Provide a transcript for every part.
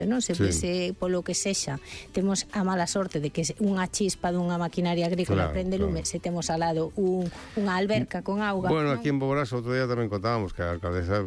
non? Se polo que sexa temos a mala sorte de que unha chispa dunha maquinaria agrícola prende lume, se temos al lado unha alberca con auga. Bueno, aquí en Boborás outro día tamén contábamos que a alcaldesa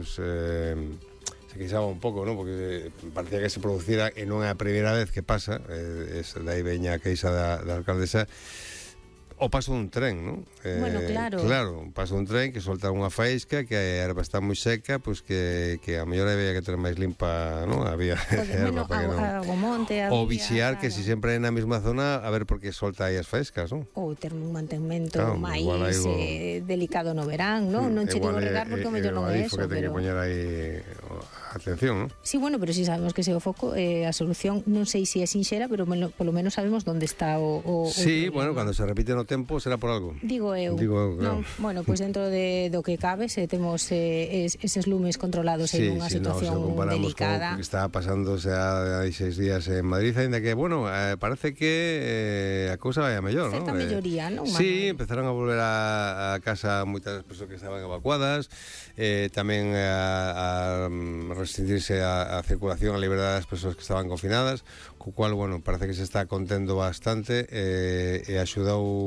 se queixaba un pouco, non? Porque parecía que se producira, e non é a primeira vez que pasa, daí veña a queixa da alcaldesa, o paso dun tren, non? Bueno, claro, o paso dun tren que solta unha faísca, que a erva está moi seca, pois que a mellor había que ter máis limpa, non? Había erva para que non... monte, ou vixiar que se sempre é na mesma zona, a ver por que solta aí as faíscas, non? Ou ter un mantemento máis delicado no verán, non? Non che digo regar porque o mellor non é eso, que ten que poñer aí atención, non? Sí, bueno, pero si sabemos que ese o foco, a solución non sei se é sinxera, pero polo menos sabemos onde está o sí, bueno, cando se repite no tempo será por algo. Digo eu, claro. Non, bueno, pois dentro do que cabe, se temos eses lumes controlados en unha situación delicada. Con o que está pasando hai 6 días en Madrid, ainda que, bueno, parece que a cousa vai a mellor, non? Certa melloría, non? Sí, empezaron a volver a casa moitas persoas que estaban evacuadas, tamén a restringirse a circulación, a liberdade das persoas que estaban confinadas, co cual, bueno, parece que se está contendo bastante e axudou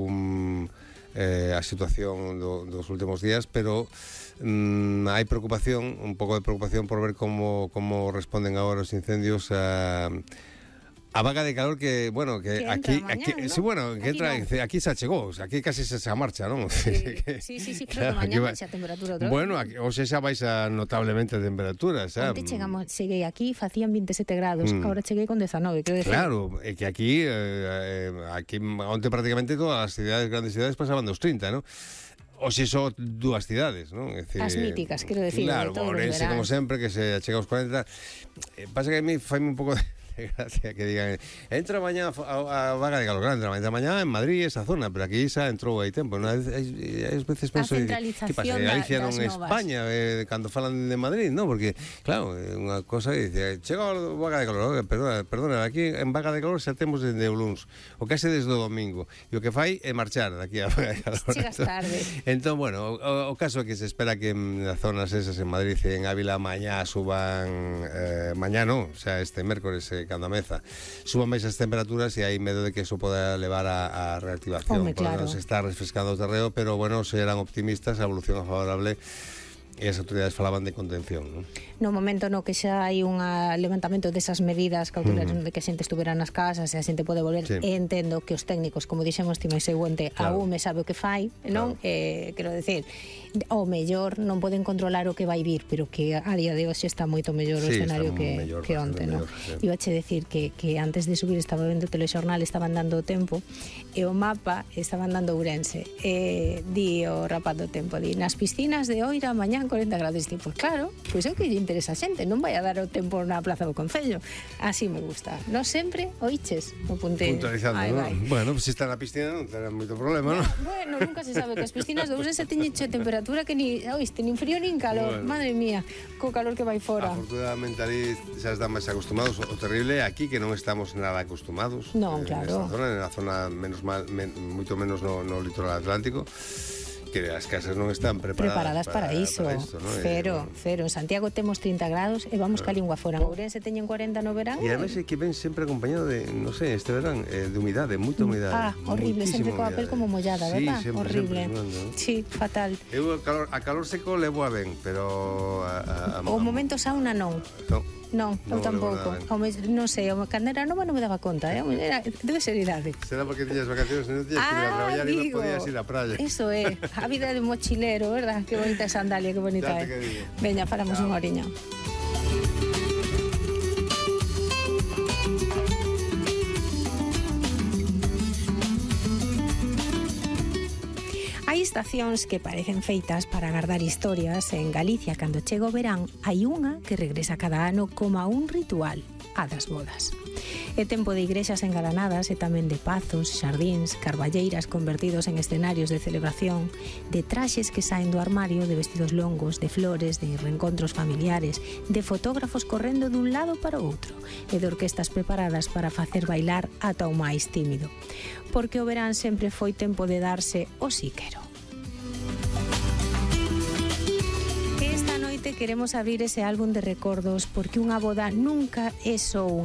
a situación dos últimos días, pero hai preocupación, un pouco de preocupación por ver como responden agora os incendios a vaga de calor que, bueno, que aquí, ¿no? Sí, bueno, que entra, aquí se achegou, aquí casi se marcha, non? Sí, pero mañá baixa a temperatura outra vez. Bueno, hoxe xa baixa notablemente a temperatura, xa. Onte cheguei aquí, facían 27 grados, agora cheguei con 19, quero decir. Claro, é que aquí onte prácticamente todas as grandes cidades pasaban dos 30, non? Oxe só 2 cidades, non? As míticas, quero decir. Claro, Ourense, como sempre, que se achega aos 40. Pasa que a mí faime un pouco de gracia que digan, entra mañá a vaga de calor, entra mañá en Madrid, esa zona, pero aquí xa entrou aí tempo. Ás veces penso, que pasa? Galicia non é España, cando falan de Madrid, non? Porque, claro, unha cosa que dice, chega a vaga de calor, perdona, aquí en vaga de calor xa temos desde o luns, o case desde o domingo, e o que fai é marchar daqui a vaga de calor. Chegas tarde. Entón, bueno, o caso é que se espera que nas zonas esas en Madrid e en Ávila mañá suban, mañá non, xa este mércores cando ameza, suban máis as temperaturas e hai medo de que eso poda levar a reactivación. Claro. Se está refrescando o terreo, pero bueno, se eran optimistas, a evolución é favorable e as autoridades falaban de contención, non? No momento no que xa hai un levantamento desas medidas cautelares de que a xente estuvera nas casas e a xente pode volver, e entendo que os técnicos, como dixemos ti máis seguinte, a UME sabe o que fai, non? Quero decir, o mellor non poden controlar o que vai vir, pero que a día de hoxe está moito mellor o escenario que onte, non? Iba che decir que antes de subir estaba vendo o telexornal, estaban dando o tempo e o mapa estaban dando Ourense, di o rapaz do tempo, di, nas piscinas de Oira mañá 40 grados, e pois claro, pois é o que lle interesa a xente, non vai a dar o tempo na Plaza do Concello. Así me gusta. Non sempre oiches o punteiro. Puntualizando, non? Bueno, se está na piscina non terá moito problema, non? Bueno, nunca se sabe que as piscinas de Ourense teñen temperatura que nin frío nin calor. Madre mía, co calor que vai fora. Afortunadamente ali xa están máis acostumados. O terrible é aquí que non estamos nada acostumados. Non, claro. Na zona menos mal, moito menos no litoral atlántico, que as casas non están preparadas para iso, ¿no? Cero. En Santiago temos 30 grados e vamos ca lingua fora. En Ourense teñen 40 no verán. E además é que ven sempre acompañado de, non sei, este verán, de humidade, moita humidade. Horrible, sempre coa pel como mollada, verdad? Horrible. Sí, fatal. Eu a calor seco levo a ben, pero o momento sauna non. Non, eu tampouco. Non sei, cando era nova non me daba conta, debe ser idade. Será porque tiñas vacacións e non tiñas que ir a traballar e non podías ir á praia. Eso é, a vida de mochilero, verdad? Que bonita sandalia, que bonita é. Veña, falamos unha oriña. Hai estacións que parecen feitas para agardar historias. En Galicia, cando chega o verán, hai unha que regresa cada ano como a un ritual, a das bodas. É tempo de igrexas engalanadas e tamén de pazos, xardíns, carballeiras convertidos en escenarios de celebración, de traxes que saen do armario, de vestidos longos, de flores, de reencontros familiares, de fotógrafos correndo dun lado para o outro e de orquestas preparadas para facer bailar ata o máis tímido. Porque o verán sempre foi tempo de darse o si quero. Esta noite queremos abrir ese álbum de recordos porque unha boda nunca é só